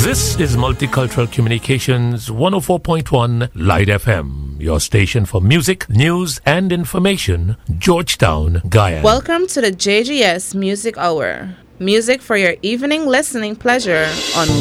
This is Multicultural Communications 104.1 Light FM, your station for music, news, and information, Georgetown, Guyana. Welcome to the JGS Music Hour. Music for your evening listening pleasure on